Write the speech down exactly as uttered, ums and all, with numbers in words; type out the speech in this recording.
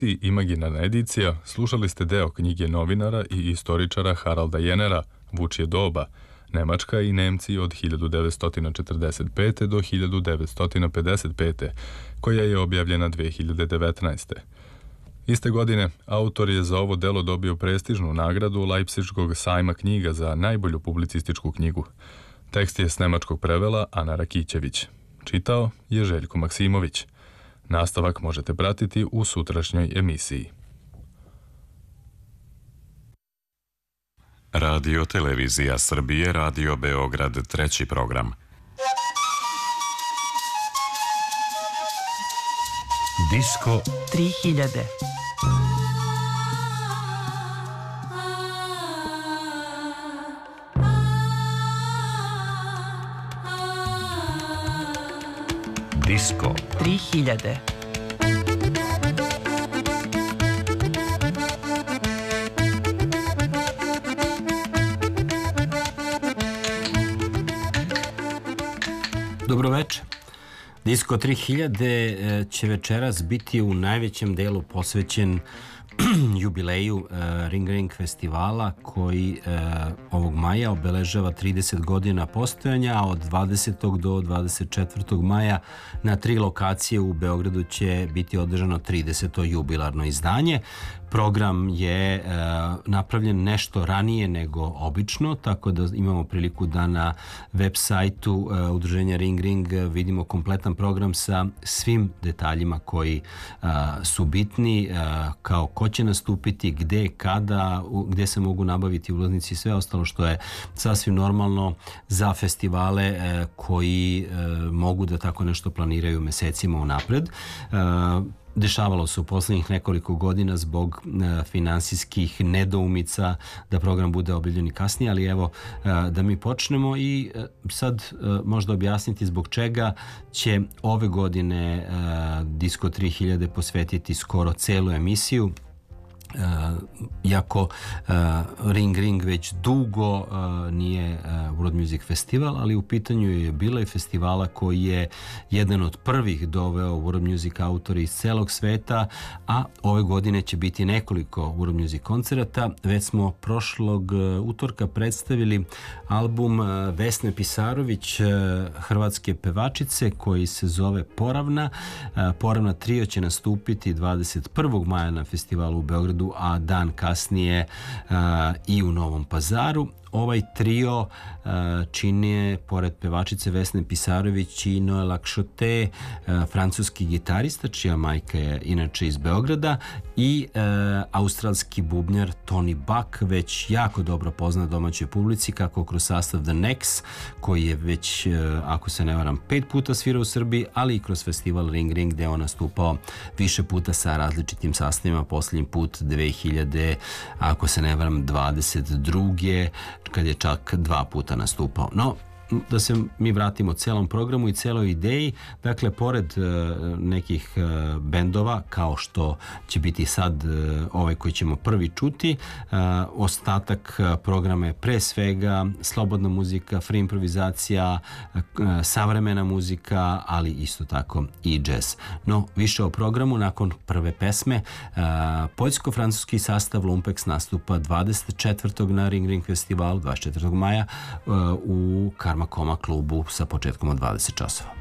I imaginarna edicija, slušali ste deo knjige novinara i istoričara Haralda Jenera, Vučje doba, Nemačka i Nemci od hiljadu devetsto četrdeset pete. do hiljadu devetsto pedeset pete. koja je objavljena dve hiljade devetnaeste. Iste godine, autor je za ovo delo dobio prestižnu nagradu Leipziškog sajma knjiga za najbolju publicističku knjigu. Tekst je s nemačkog prevela Ana Rakićević. Čitao je Željko Maksimović. Nastavak možete pratiti u sutrašnjoj emisiji. Radio Televizija Srbije, Radio Beograd, treći program. Disko tri hiljade. Disko tri hiljade. Dobroveče. Disko tri hiljade će večeras biti u najvećem delu posvećen jubileju uh, Ring Ring festivala koji uh, ovog maja obeležava trideset godina postojanja, a od dvadesetog do dvadeset četvrtog maja na tri lokacije u Beogradu će biti održano trideseto jubilarno izdanje. Program je e, napravljen nešto ranije nego obično, tako da imamo priliku da na web sajtu e, udruženja Ring Ring vidimo kompletan program sa svim detaljima koji e, su bitni, e, kao ko će nastupiti, gde, kada, u, gde se mogu nabaviti ulaznici i sve ostalo što je sasvim normalno za festivale e, koji e, mogu da tako nešto planiraju mesecima unapred. E, Dešavalo se u poslednjih nekoliko godina zbog e, finansijskih nedoumica da program bude objavljen i kasnije, ali evo e, da mi počnemo i e, sad e, možda objasniti zbog čega će ove godine e, Disko tri hiljade posvetiti skoro celu emisiju. Uh, iako uh, Ring Ring već dugo uh, nije uh, World Music Festival, ali u pitanju je bila i festivala koji je jedan od prvih doveo World Music autori iz celog sveta, a ove godine će biti nekoliko World Music koncerata. Već smo prošlog uh, utorka predstavili album uh, Vesne Pisarović, uh, hrvatske pevačice, koji se zove Poravna. Uh, Poravna trio će nastupiti dvadeset prvog maja na festivalu u Beogradu, a dan kasnije uh, i u Novom Pazaru. Ovaj trio uh, čine, pored pevačice Vesne Pisarović, i Noel Akšote, uh, francuski gitarista, čija majka je inače iz Beograda, i uh, australski bubnjar Tony Buck, već jako dobro poznat domaćoj publici, kako kroz sastav The Nex, koji je već, uh, ako se ne varam, pet puta svirao u Srbiji, ali i kroz festival Ring Ring, gde on nastupao više puta sa različitim sastavima, posljednji put dve hiljade, ako se ne varam, dvadeset druge kad je čak dva puta nastupao. No, da se mi vratimo celom programu i celoj ideji, dakle, pored uh, nekih uh, bendova, kao što će biti sad uh, ovaj koji ćemo prvi čuti, uh, ostatak uh, programa je pre svega slobodna muzika, free improvizacija, uh, savremena muzika, ali isto tako i džez. No, više o programu nakon prve pesme. Uh, Poljsko-francuski sastav Lumpex nastupa dvadeset četvrtog na Ring Ring festivalu, dvadeset četvrtog maja uh, u Karma Koma klubu sa početkom od dvadeset časova.